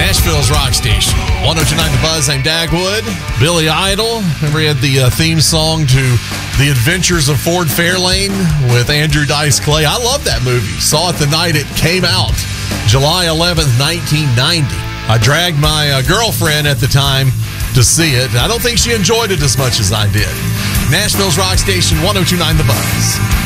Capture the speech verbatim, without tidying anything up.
Nashville's Rock Station. one oh two point nine The Buzz. I'm Dagwood. Billy Idol. Remember he had the uh, theme song to The Adventures of Ford Fairlane with Andrew Dice Clay. I love that movie. Saw it the night it came out, July eleventh, nineteen ninety. I dragged my uh, girlfriend at the time to see it. I don't think she enjoyed it as much as I did. Nashville's Rock Station, one oh two point nine The Buzz.